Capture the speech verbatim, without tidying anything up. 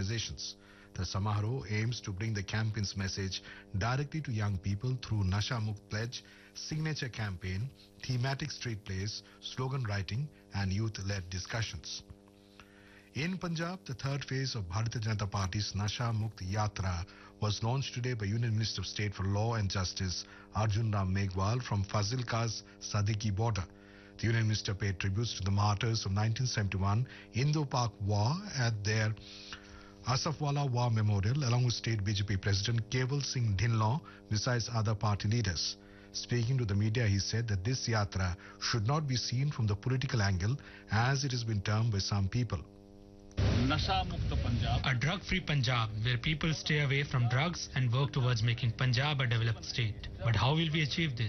organizations. The Samaharo aims to bring the campaign's message directly to young people through Nasha Mukt Pledge, signature campaign, thematic street plays, slogan writing and youth-led discussions. In Punjab, the third phase of Bharatiya Janata Party's Nasha Mukt Yatra was launched today by Union Minister of State for Law and Justice Arjun Ram Meghwal from Fazilka's Sadiki border. The Union Minister paid tributes to the martyrs of nineteen seventy-one Indo-Pak War at their Asafwala War Memorial along with State B J P President Keval Singh Dhinlong besides other party leaders. Speaking to the media, he said that this yatra should not be seen from the political angle as it has been termed by some people. Nasha Mukta Punjab. A drug-free Punjab where people stay away from drugs and work towards making Punjab a developed state. But how will we achieve this?